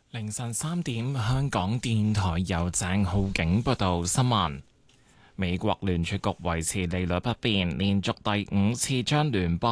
凌晨3點，香港電台由鄭浩景報道新聞。美國聯儲局維持利率不變，連續第5次將聯邦